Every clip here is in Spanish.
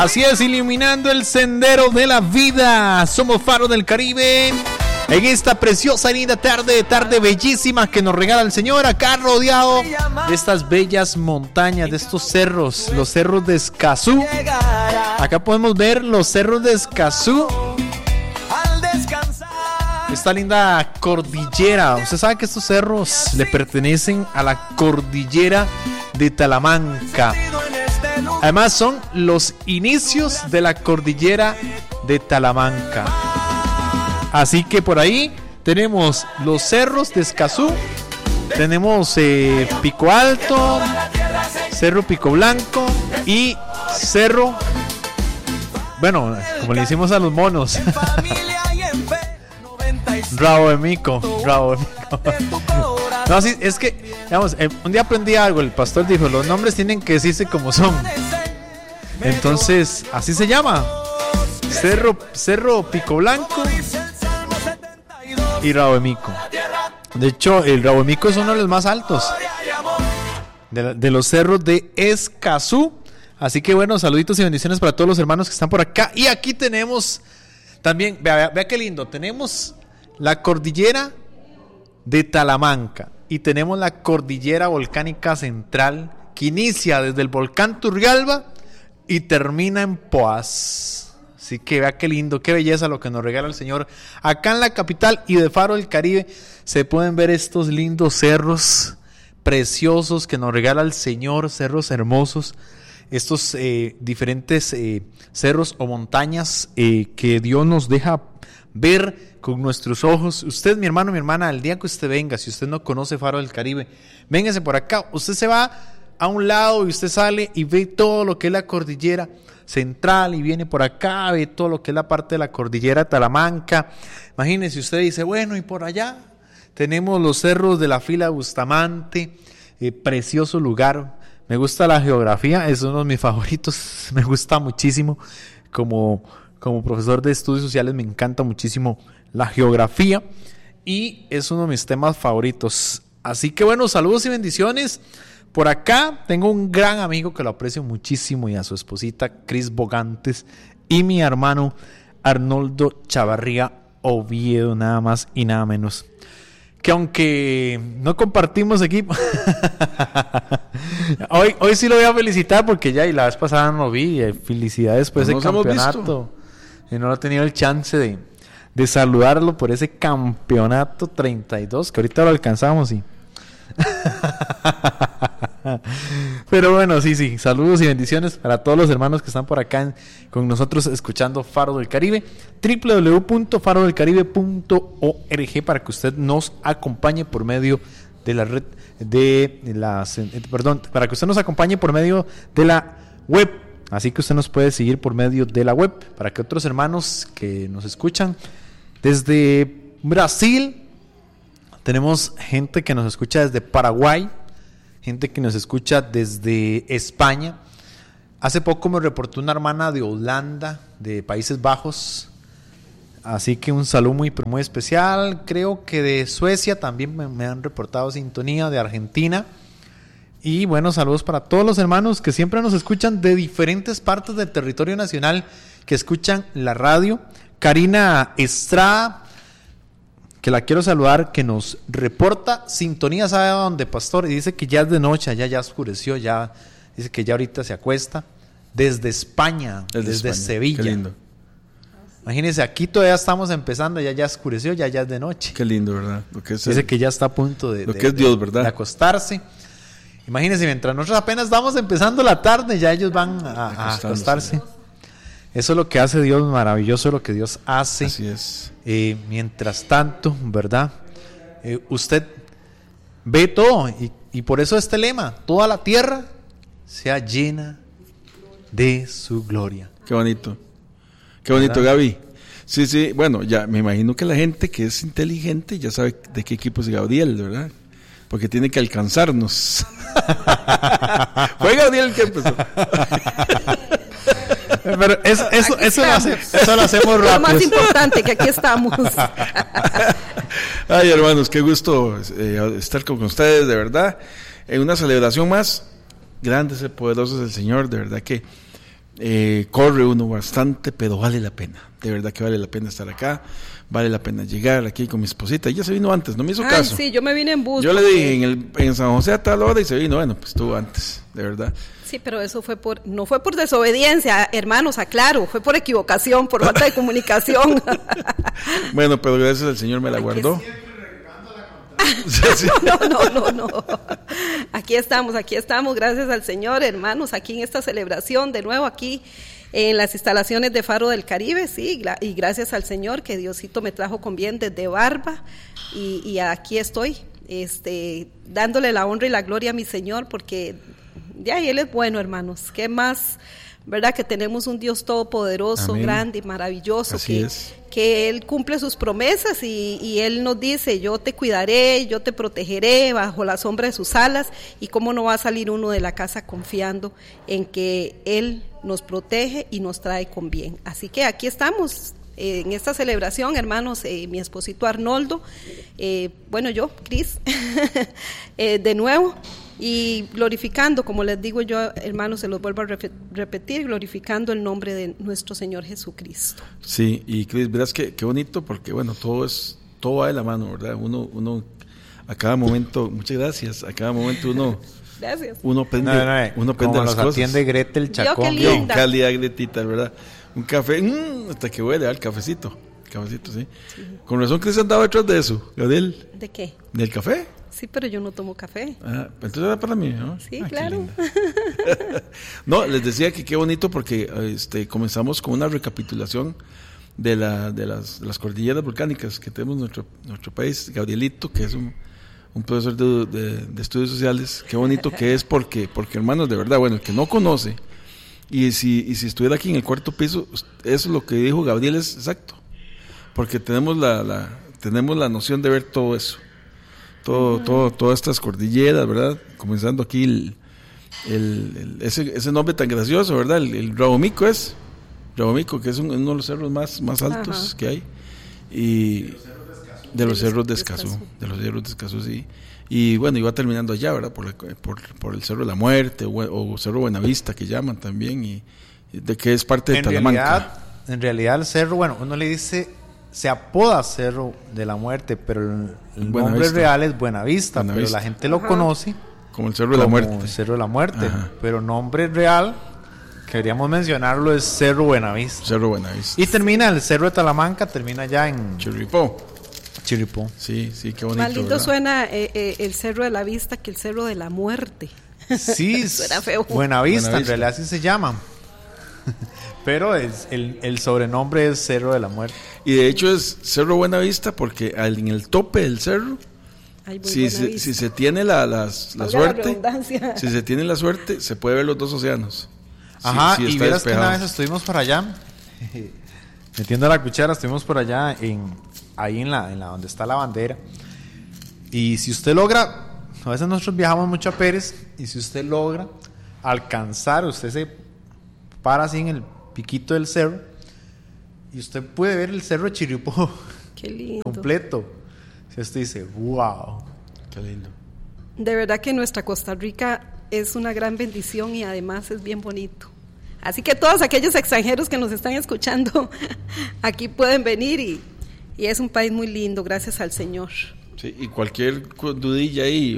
Así es, iluminando el sendero de la vida. Somos Faro del Caribe. En esta preciosa y linda tarde bellísima que nos regala el Señor, acá rodeado de estas bellas montañas, de estos cerros, los cerros de Escazú. Acá podemos ver los cerros de Escazú. Esta linda cordillera. Usted sabe que estos cerros le pertenecen a la cordillera de Talamanca. Además son los inicios de la cordillera de Talamanca. Así que por ahí tenemos los cerros de Escazú. Tenemos Pico Alto, Cerro Pico Blanco y Cerro, bueno, como le decimos a los monos, Rabo de Mico. No, sí, es que, digamos, un día aprendí algo. El pastor dijo, los nombres tienen que decirse como son. Entonces, así se llama. Cerro Pico Blanco y Rabo de Mico. De hecho, el Rabo de Mico es uno de los más altos de los cerros de Escazú. Así que bueno, saluditos y bendiciones para todos los hermanos que están por acá. Y aquí tenemos también, vea qué lindo, tenemos la cordillera de Talamanca y tenemos la cordillera volcánica central que inicia desde el volcán Turrialba y termina en Poás. Así que vea qué lindo, qué belleza lo que nos regala el Señor. Acá en la capital y de Faro del Caribe se pueden ver estos lindos cerros preciosos que nos regala el Señor, cerros hermosos. Estos diferentes cerros o montañas que Dios nos deja ver con nuestros ojos. Usted, mi hermano, mi hermana, el día que usted venga, si usted no conoce Faro del Caribe, véngase por acá. Usted se va a un lado y usted sale y ve todo lo que es la cordillera central y viene por acá, ve todo lo que es la parte de la cordillera de Talamanca. Imagínese, usted dice, bueno, y por allá tenemos los cerros de la fila de Bustamante, precioso lugar. Me gusta la geografía, es uno de mis favoritos, me gusta muchísimo. Como profesor de estudios sociales me encanta muchísimo la geografía y es uno de mis temas favoritos. Así que bueno, saludos y bendiciones. Por acá tengo un gran amigo que lo aprecio muchísimo y a su esposita Cris Bogantes y mi hermano Arnoldo Chavarría Oviedo, nada más y nada menos. Que aunque no compartimos equipo, hoy sí lo voy a felicitar porque ya y la vez pasada no lo vi. Felicidades por ese campeonato. Y no he tenido el chance de saludarlo por ese campeonato 32, que ahorita lo alcanzamos y... Pero bueno, sí, saludos y bendiciones para todos los hermanos que están por acá con nosotros escuchando Faro del Caribe. www.farodelcaribe.org para que usted nos acompañe por medio de la red para que usted nos acompañe por medio de la web. Así que usted nos puede seguir por medio de la web para que otros hermanos que nos escuchan desde Brasil. Tenemos gente que nos escucha desde Paraguay, gente que nos escucha desde España. Hace poco me reportó una hermana de Holanda, de Países Bajos. Así que un saludo muy especial. Creo que de Suecia también me han reportado sintonía, de Argentina. Y bueno, saludos para todos los hermanos que siempre nos escuchan de diferentes partes del territorio nacional, que escuchan la radio. Karina Estrada, que la quiero saludar, que nos reporta sintonía, ¿sabe a dónde, pastor? Y dice que ya es de noche, ya oscureció, ya dice que ya ahorita se acuesta, desde España, desde Sevilla. Qué lindo. Imagínense, aquí todavía estamos empezando, ya oscureció, ya es de noche. Qué lindo, ¿verdad? Dice que ya está a punto de Dios, ¿verdad? De acostarse. Imagínense, mientras nosotros apenas vamos empezando la tarde, ya ellos van a acostarse. Eso es lo que hace Dios, maravilloso lo que Dios hace. Así es. Mientras tanto, ¿verdad? Usted ve todo y por eso este lema, toda la tierra sea llena de su gloria. Qué bonito. Qué bonito, ¿verdad, Gaby? Sí, bueno, ya me imagino que la gente que es inteligente ya sabe de qué equipo es Gabriel, ¿verdad? Porque tiene que alcanzarnos. Fue Gabriel el que empezó. Pero eso lo hacemos rápido. Lo más importante, que aquí estamos. Ay, hermanos, qué gusto estar con ustedes, de verdad. En una celebración más, grande y poderoso es el Señor, de verdad que Corre uno bastante, pero vale la pena. De verdad que vale la pena estar acá. Vale la pena llegar aquí con mi esposita. Ella se vino antes, no me hizo caso. Sí, yo me vine en bus. Yo le dije en San José a tal hora y se vino. Bueno, pues estuvo antes, de verdad. Sí, pero eso no fue por desobediencia, hermanos, aclaro, fue por equivocación, por falta de comunicación. Bueno, pero gracias al Señor me la guardó. No. Aquí estamos, gracias al Señor, hermanos, aquí en esta celebración, de nuevo aquí en las instalaciones de Faro del Caribe, sí, y gracias al Señor que Diosito me trajo con bien desde Barba, y aquí estoy, dándole la honra y la gloria a mi Señor, porque ya Él es bueno, hermanos, ¿qué más? ¿Verdad? Que tenemos un Dios todopoderoso, amén, grande y maravilloso, que Él cumple sus promesas y Él nos dice, yo te cuidaré, yo te protegeré bajo la sombra de sus alas, y cómo no va a salir uno de la casa confiando en que Él nos protege y nos trae con bien. Así que aquí estamos en esta celebración, hermanos, mi esposito Arnoldo, yo, Cris, de nuevo, y glorificando, como les digo yo, hermanos, se los vuelvo a repetir, glorificando el nombre de nuestro Señor Jesucristo. Sí, y Cris, verás qué bonito, porque bueno, todo va de la mano, ¿verdad? Uno a cada momento, muchas gracias, a cada momento gracias. Uno aprende las cosas. Nos atiende Gretel Chacón. Qué calidad, Gretita, ¿verdad? Un café, hasta que huele al cafecito, sí. Con razón Cris andaba detrás de eso, Gabriel. ¿De qué? ¿Del café? Sí, pero yo no tomo café. Entonces era para mí, ¿no? Sí, claro. No, les decía que qué bonito porque comenzamos con una recapitulación de las cordilleras volcánicas que tenemos en nuestro país. Gabrielito, que es un profesor de estudios sociales, qué bonito que es porque hermanos, de verdad, bueno, el que no conoce, y si estuviera aquí en el cuarto piso, eso lo que dijo Gabriel es exacto, porque tenemos la noción de ver todo eso. Todas estas cordilleras, ¿verdad? Comenzando aquí ese nombre tan gracioso, ¿verdad? El Rabomico que es uno de los cerros más altos, ajá, que hay, y de los cerros de Escazú, sí. Y bueno, iba terminando allá, ¿verdad? Por el Cerro de la Muerte o Cerro Buenavista, que llaman también, y de que es parte de Talamanca. En realidad el cerro, bueno, uno le dice, se apoda Cerro de la Muerte, pero el nombre real es Buenavista, pero la gente lo conoce como el Cerro de la Muerte. El Cerro de la Muerte, ajá, pero nombre real, queríamos mencionarlo, es Cerro Buenavista. Y termina el Cerro de Talamanca, termina ya en Chirripó. Sí, qué bonito. Más lindo, ¿verdad? Suena el Cerro de la Vista que el Cerro de la Muerte. Sí, suena feo. Buenavista, en realidad así se llama. Pero el sobrenombre es Cerro de la Muerte. Y de hecho es Cerro Buenavista porque en el tope del cerro, si se tiene la suerte, si se tiene la suerte, se puede ver los dos océanos. Ajá, y verás que una vez estuvimos por allá, metiendo la cuchara, estuvimos por allá ahí en la donde está la bandera. Y si usted logra, a veces nosotros viajamos mucho a Pérez, y si usted logra alcanzar, usted se para así en el piquito del cerro y usted puede ver el cerro de Chirripó. Qué lindo. Completo. Si usted dice, wow, qué lindo. De verdad que nuestra Costa Rica es una gran bendición y además es bien bonito. Así que todos aquellos extranjeros que nos están escuchando aquí pueden venir y es un país muy lindo, gracias al Señor. Sí, y cualquier dudilla ahí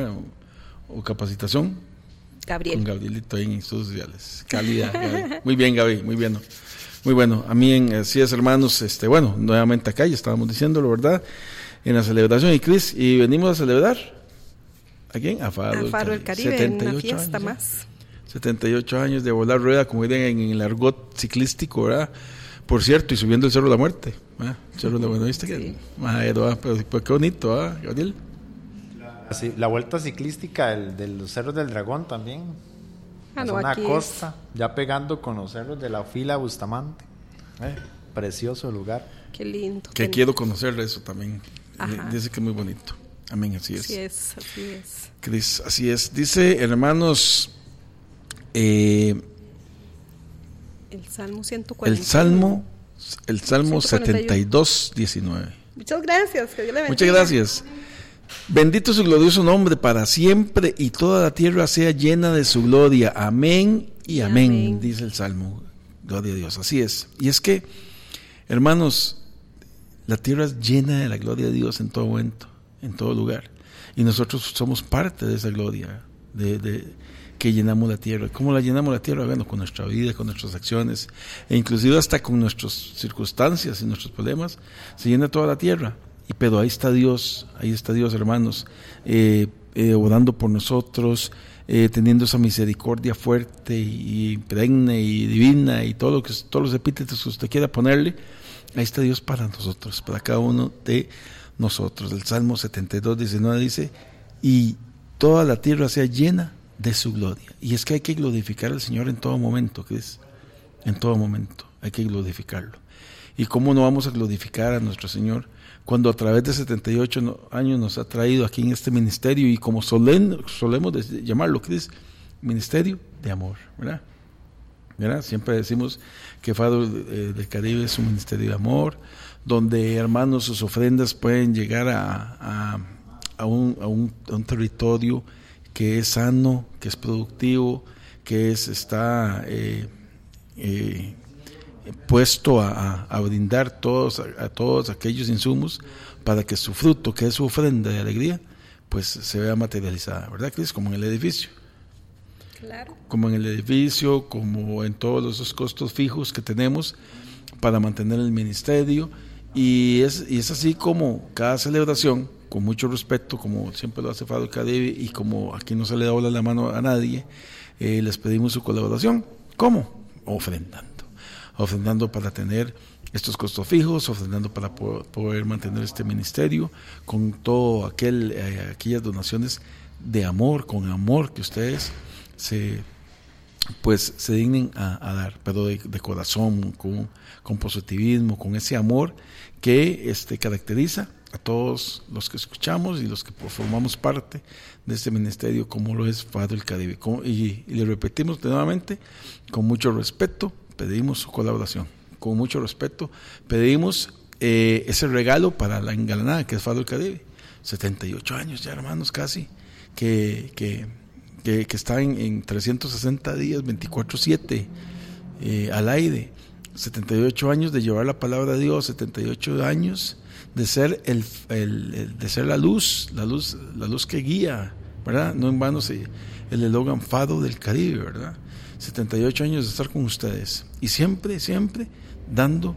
o capacitación, Gabriel. Con Gabrielito ahí en estudios sociales. Calidad, Gaby. Muy bien, Gaby, muy bien. Muy bueno. A mí así es, hermanos, nuevamente acá, ya estábamos diciéndolo, ¿verdad? En la celebración, y Cris, y venimos a celebrar ¿a quién? A Faro del Caribe, 78 en una fiesta años, más. 78 años de volar rueda, como dicen en el argot ciclístico, ¿verdad? Por cierto, y subiendo el Cerro de la Muerte, ¿verdad? El Cerro de la Buenavista, sí. Pero qué bonito, ¿verdad, Gabriel? Sí, la vuelta ciclística de los Cerros del Dragón también. Es una costa, ya pegando con los cerros de la fila Bustamante. Precioso lugar. Qué lindo. Que quiero conocer eso también. Dice que es muy bonito. Amén, así es. Así es. Cris, así es. Dice, hermanos, el Salmo 140. El Salmo 72, 19. Muchas gracias. Que Dios le bendiga. Muchas gracias. Bendito su glorioso nombre para siempre, y toda la tierra sea llena de su gloria. Amén y amén, dice el Salmo. Gloria a Dios, así es. Y es que, hermanos, la tierra es llena de la gloria de Dios en todo momento, en todo lugar. Y nosotros somos parte de esa gloria, que llenamos la tierra. ¿Cómo la llenamos la tierra? Bueno, con nuestra vida, con nuestras acciones, e inclusive hasta con nuestras circunstancias y nuestros problemas, se llena toda la tierra. Pero ahí está Dios, hermanos, orando por nosotros, teniendo esa misericordia fuerte y perenne y divina, y todos los epítetos que usted quiera ponerle. Ahí está Dios para nosotros, para cada uno de nosotros. El Salmo 72:19 dice: y toda la tierra sea llena de su gloria. Y es que hay que glorificar al Señor en todo momento, Cris. En todo momento hay que glorificarlo. ¿Y cómo no vamos a glorificar a nuestro Señor cuando a través de 78 años nos ha traído aquí en este ministerio, y como solemos llamarlo, Cris, ministerio de amor, ¿verdad? Siempre decimos que Faro del Caribe es un ministerio de amor, donde, hermanos, sus ofrendas pueden llegar a un territorio que es sano, que es productivo, que está puesto a brindar a todos aquellos insumos para que su fruto, que es su ofrenda de alegría, pues se vea materializada, ¿verdad, Cris? Como en el edificio. Claro. Como en el edificio, como en todos esos costos fijos que tenemos para mantener el ministerio. Y es así como cada celebración, con mucho respeto, como siempre lo hace Faro del Caribe, y como aquí no se le dobla la mano a nadie, les pedimos su colaboración. ¿Cómo? Ofrendando para tener estos costos fijos, ofrendando para poder mantener este ministerio, con todo aquellas donaciones de amor, con amor que ustedes se dignen a dar, pero de corazón, con positivismo, con ese amor que caracteriza a todos los que escuchamos y los que formamos parte de este ministerio, como lo es Faro del Caribe. Y le repetimos nuevamente, con mucho respeto pedimos su colaboración, con mucho respeto pedimos ese regalo para la engalanada que es Faro del Caribe. 78 años ya, hermanos, casi, que está en 360 días, 24/7 al aire. 78 años de llevar la palabra de Dios, 78 años de ser de ser la luz que guía, ¿verdad? No en vano el eslogan Faro del Caribe, ¿verdad? 78 años de estar con ustedes, y siempre dando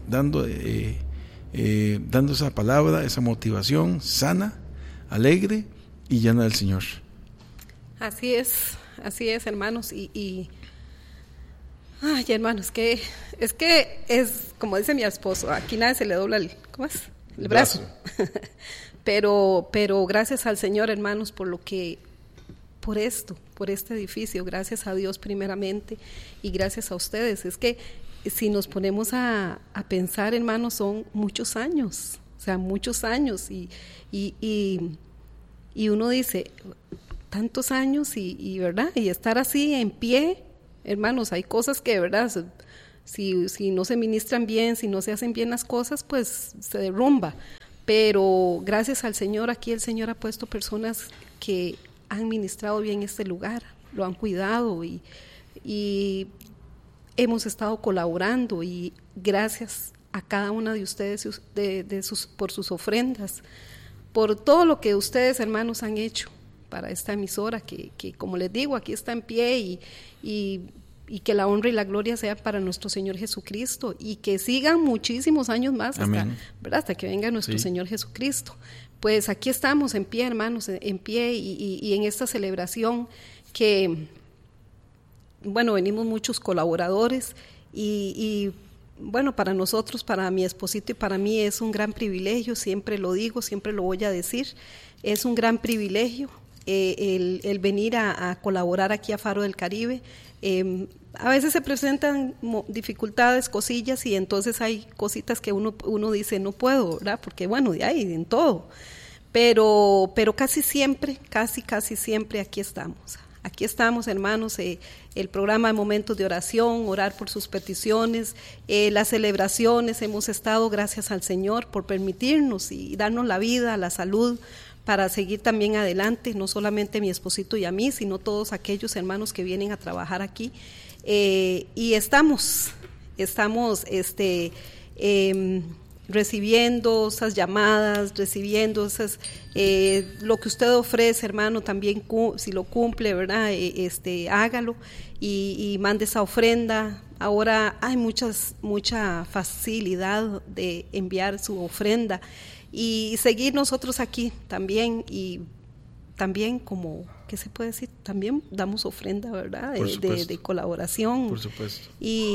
esa palabra, esa motivación sana, alegre y llena del Señor. Así es, hermanos, ay, hermanos, es que es como dice mi esposo, aquí nadie se le dobla el brazo. pero gracias al Señor, hermanos, por este edificio, gracias a Dios primeramente, y gracias a ustedes. Es que si nos ponemos a pensar, hermanos, son muchos años, y uno dice, tantos años, y verdad, y estar así en pie, hermanos, hay cosas que, verdad, si no se ministran bien, si no se hacen bien las cosas, pues se derrumba. Pero gracias al Señor, aquí el Señor ha puesto personas que han ministrado bien este lugar, lo han cuidado, y hemos estado colaborando, y gracias a cada una de ustedes por sus ofrendas, por todo lo que ustedes, hermanos, han hecho para esta emisora, que como les digo, aquí está en pie, y que la honra y la gloria sea para nuestro Señor Jesucristo, y que sigan muchísimos años más hasta que venga nuestro Señor Jesucristo. Pues aquí estamos en pie, hermanos, en pie, y en esta celebración que, bueno, venimos muchos colaboradores, y bueno, para nosotros, para mi esposito y para mí es un gran privilegio, siempre lo digo, siempre lo voy a decir, es un gran privilegio el venir a colaborar aquí a Faro del Caribe. A veces se presentan dificultades, cosillas, y entonces hay cositas que uno dice no puedo, ¿verdad? Porque bueno, de ahí en todo, pero casi siempre aquí estamos, hermanos. El programa de momentos de oración, orar por sus peticiones, las celebraciones, hemos estado, gracias al Señor por permitirnos y darnos la vida, la salud, para seguir también adelante, no solamente mi esposito y a mí, sino todos aquellos hermanos que vienen a trabajar aquí. Y estamos recibiendo esas llamadas, recibiendo esas, lo que usted ofrece, hermano, también si lo cumple, ¿verdad? Hágalo y mande esa ofrenda. Ahora hay mucha facilidad de enviar su ofrenda y seguir nosotros aquí también, y también como, ¿qué se puede decir? También damos ofrenda, ¿verdad? De colaboración. Por supuesto.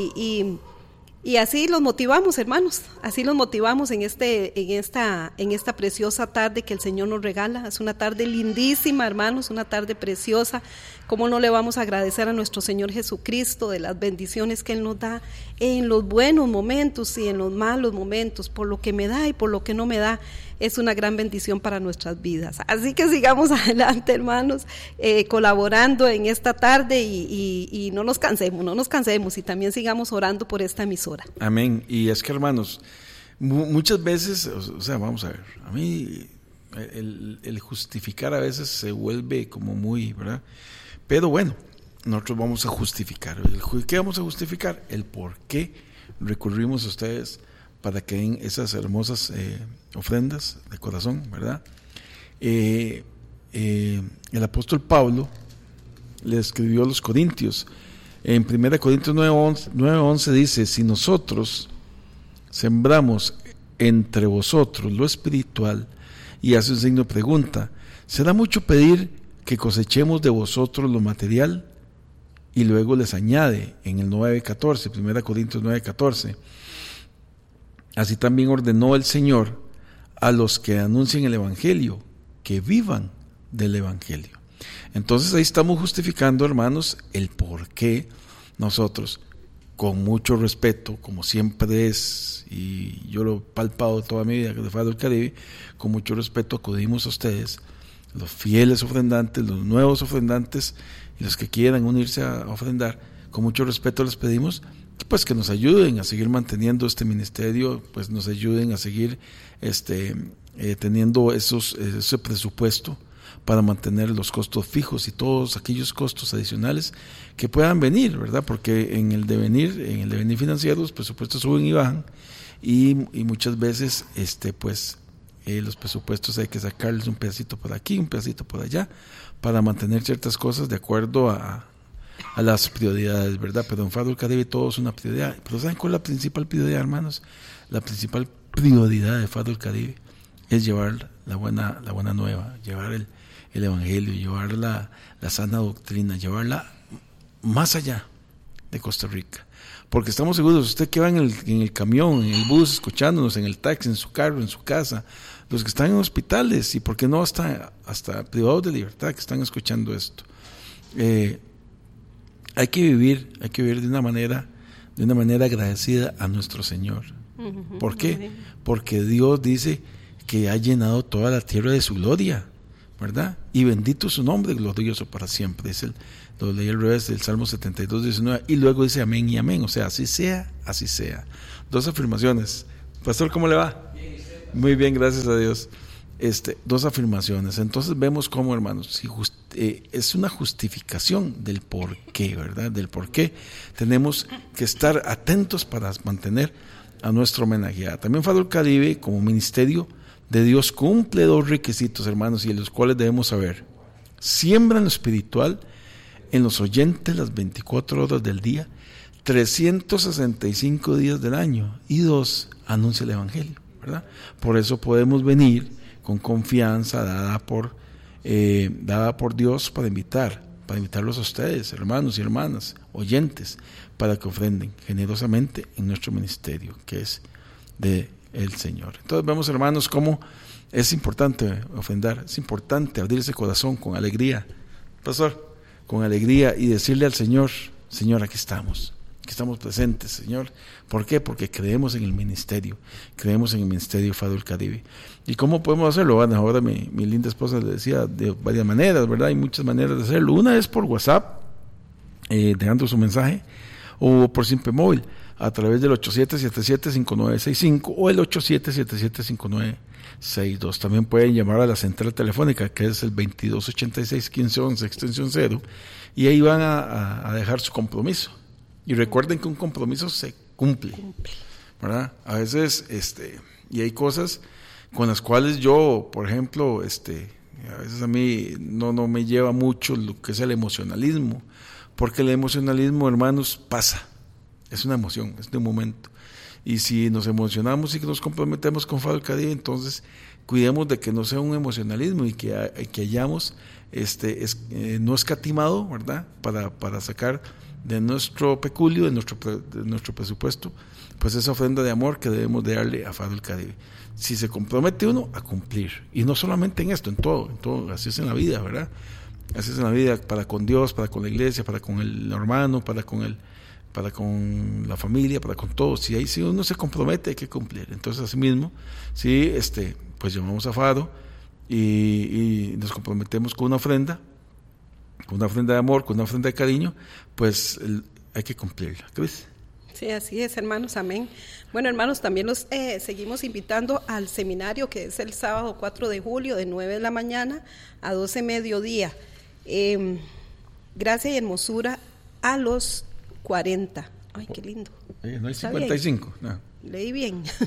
Y así los motivamos, hermanos, así los motivamos en esta preciosa tarde que el Señor nos regala. Es una tarde lindísima, hermanos, una tarde preciosa. ¿Cómo no le vamos a agradecer a nuestro Señor Jesucristo de las bendiciones que Él nos da en los buenos momentos y en los malos momentos, por lo que me da y por lo que no me da? Es una gran bendición para nuestras vidas. Así que sigamos adelante, hermanos, colaborando en esta tarde y no nos cansemos, y también sigamos orando por esta emisora. Amén. Y es que, hermanos, muchas veces, o sea, vamos a ver, a mí el justificar a veces se vuelve como muy, ¿verdad? Pero bueno, nosotros vamos a justificar. ¿Qué vamos a justificar? El por qué recurrimos a ustedes para que den esas hermosas ofrendas de corazón, ¿verdad? El apóstol Pablo le escribió a los Corintios. En 1 Corintios 9:11 dice: si nosotros sembramos entre vosotros lo espiritual, y hace un signo de pregunta, ¿será mucho pedir que cosechemos de vosotros lo material? Y luego les añade en el 9:14, 1 Corintios 9:14, así también ordenó el Señor a los que anuncian el Evangelio, que vivan del Evangelio. Entonces ahí estamos justificando, hermanos, el por qué nosotros, con mucho respeto, como siempre es, y yo lo he palpado toda mi vida de Faro del Caribe, con mucho respeto acudimos a ustedes, los fieles ofrendantes, los nuevos ofrendantes, y los que quieran unirse a ofrendar. Con mucho respeto les pedimos pues que nos ayuden a seguir manteniendo este ministerio, pues nos ayuden a seguir teniendo ese presupuesto para mantener los costos fijos y todos aquellos costos adicionales que puedan venir, ¿verdad? Porque en el devenir financiero los presupuestos suben y bajan, y muchas veces los presupuestos hay que sacarles un pedacito por aquí, un pedacito por allá, para mantener ciertas cosas de acuerdo a las prioridades, ¿verdad? Pero en Faro del Caribe todo es una prioridad. Pero ¿saben cuál es la principal prioridad, hermanos? La principal prioridad de Faro del Caribe es llevar la buena nueva, llevar el Evangelio, llevar la sana doctrina, llevarla más allá de Costa Rica. Porque estamos seguros, usted que va en el camión, en el bus, escuchándonos, en el taxi, en su carro, en su casa, los que están en hospitales, y por qué no hasta privados de libertad que están escuchando esto, hay que vivir de una manera agradecida a nuestro Señor. ¿Por qué? Porque Dios dice que ha llenado toda la tierra de su gloria, ¿verdad? Y bendito su nombre, glorioso para siempre. Lo leí al revés del Salmo 72:19, y luego dice amén y amén. O sea, así sea, así sea. 2 afirmaciones. Pastor, ¿cómo le va? Bien, muy bien, gracias a Dios. 2 afirmaciones. Entonces vemos cómo, hermanos, es una justificación del por qué, ¿verdad? Del por qué tenemos que estar atentos para mantener a nuestro homenajeado. También Faro del Caribe, como ministerio de Dios, cumple 2 requisitos, hermanos, y en los cuales debemos saber: siembra en lo espiritual en los oyentes las 24 horas del día, 365 días del año, y 2, anuncia el Evangelio, ¿verdad? Por eso podemos venir con confianza dada por Dios para invitarlos a ustedes, hermanos y hermanas, oyentes, para que ofrenden generosamente en nuestro ministerio, que es de el Señor. Entonces vemos, hermanos, cómo es importante ofrendar, es importante abrirse corazón con alegría, pastor, con alegría, y decirle al Señor: Señor, aquí estamos presentes, Señor. ¿Por qué? Porque creemos en el ministerio Faro del Caribe. ¿Y cómo podemos hacerlo? Bueno, ahora mi linda esposa le decía de varias maneras, ¿verdad? Hay muchas maneras de hacerlo. Una es por WhatsApp, dejando su mensaje, o por Simple Móvil. a través del 8777-5965 o el 8777-5962. También pueden llamar a la central telefónica, que es el 2286-1511, extensión 0, y ahí van a dejar su compromiso. Y recuerden que un compromiso se cumple, ¿verdad? A veces, y hay cosas con las cuales yo, por ejemplo, a veces a mí no me lleva mucho lo que es el emocionalismo, porque el emocionalismo, hermanos, pasa, es una emoción, es de un momento, y si nos emocionamos y que nos comprometemos con Faro del Caribe, entonces cuidemos de que no sea un emocionalismo y que hayamos no escatimado, ¿verdad?, para sacar de nuestro peculio, de nuestro presupuesto, pues esa ofrenda de amor que debemos de darle a Faro del Caribe. Si se compromete uno a cumplir, y no solamente en esto, en todo, así es en la vida, ¿verdad? Así es en la vida, para con Dios, para con la iglesia, para con el hermano, para con la familia, para con todo. Si uno se compromete, hay que cumplir. Entonces, así mismo, sí, pues llamamos a Faro y nos comprometemos con una ofrenda de amor, con una ofrenda de cariño, pues hay que cumplirla. ¿Qué ves? Sí, así es, hermanos, amén. Bueno, hermanos, también los seguimos invitando al seminario que es el sábado 4 de julio de 9 de la mañana a 12 mediodía. Gracia y hermosura a los 40. Ay, qué lindo. No hay 55. No. Leí bien. Sí.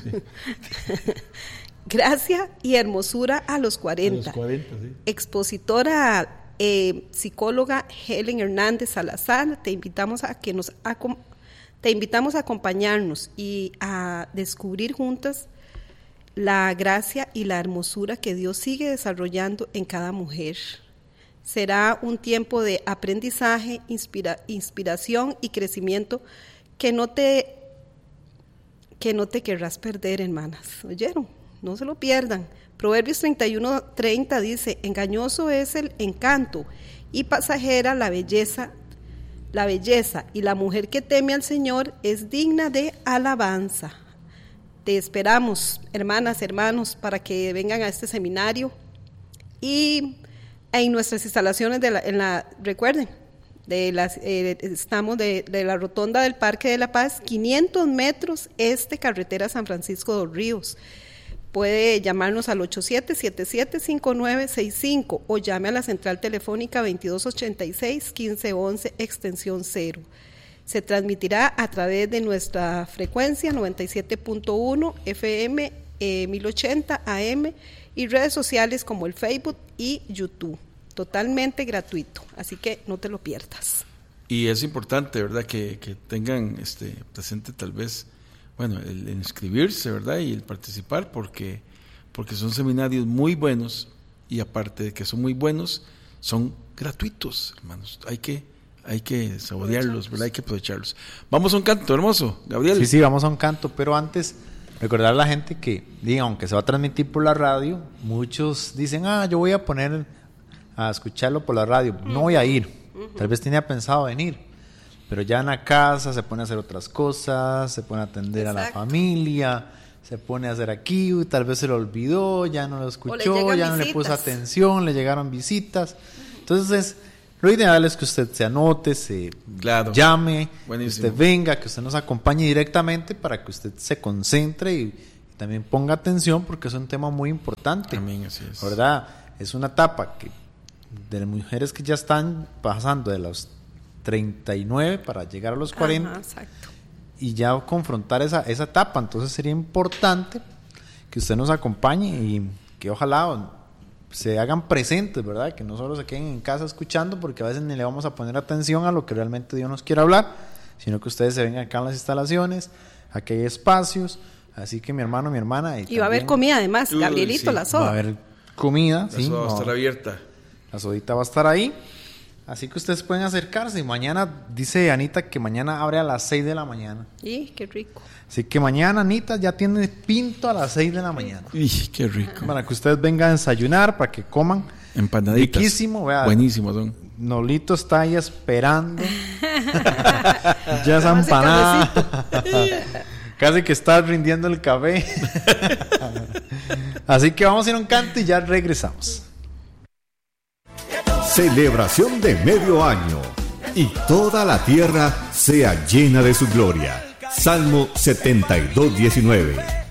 Gracia y hermosura a los 40. A los 40, sí. Expositora psicóloga Helen Hernández Salazar, te invitamos a acompañarnos y a descubrir juntas la gracia y la hermosura que Dios sigue desarrollando en cada mujer. Será un tiempo de aprendizaje, inspiración y crecimiento que no te querrás perder, hermanas. ¿Oyeron? No se lo pierdan. Proverbios 31:30 dice: engañoso es el encanto y pasajera la belleza, y la mujer que teme al Señor es digna de alabanza. Te esperamos, hermanas, hermanos, para que vengan a este seminario y en nuestras instalaciones recuerden, estamos de la rotonda del Parque de la Paz, 500 metros carretera San Francisco de los Ríos. Puede llamarnos al 8777-5965 o llame a la central telefónica 2286-1511 extensión 0. Se transmitirá a través de nuestra frecuencia 97.1 FM 1080 AM y redes sociales como el Facebook y YouTube. Totalmente gratuito, así que no te lo pierdas. Y es importante, ¿verdad?, que tengan presente tal vez, bueno, el inscribirse, ¿verdad?, y el participar, porque son seminarios muy buenos, y aparte de que son muy buenos, son gratuitos, hermanos. Hay que saborearlos, ¿verdad?, hay que aprovecharlos. Vamos a un canto, hermoso, Gabriel. Sí, vamos a un canto, pero antes recordar a la gente que, aunque se va a transmitir por la radio, muchos dicen, yo voy a poner a escucharlo por la radio, no voy a ir, tal vez tenía pensado venir, pero ya en la casa se pone a hacer otras cosas, se pone a atender a la familia, se pone a hacer aquí, tal vez se lo olvidó, ya no lo escuchó, ya no le puso atención, le llegaron visitas. Entonces, lo ideal es que usted se anote, llame, que usted venga, que usted nos acompañe directamente para que usted se concentre y también ponga atención, porque es un tema muy importante. Amén, así es. ¿Verdad? Es una etapa de las mujeres que ya están pasando de los 39 para llegar a los 40. Ajá, exacto. Y ya confrontar esa etapa. Entonces sería importante que usted nos acompañe y que ojalá se hagan presentes, ¿verdad? Que no solo se queden en casa escuchando, porque a veces ni le vamos a poner atención a lo que realmente Dios nos quiere hablar, sino que ustedes se vengan acá en las instalaciones, aquí hay espacios, así que mi hermano, mi hermana... Y va a haber comida además, Gabrielito, la soda. Va a haber comida, la soda va a estar abierta. La sodita va a estar ahí, así que ustedes pueden acercarse. Y mañana, dice Anita, que mañana abre a las 6 de la mañana. ¡Y qué rico! Así que mañana, Anita, ya tiene pinto a las 6 de la mañana. ¡Y qué rico! Para que ustedes vengan a desayunar, para que coman. Empanaditas. Riquísimo, vea. Buenísimo son. Nolito está ahí esperando. Ya esa empanada. Casi que está rindiendo el café. Así que vamos a ir a un canto y ya regresamos. Celebración de medio año y toda la tierra sea llena de su gloria. Salmo 72:19.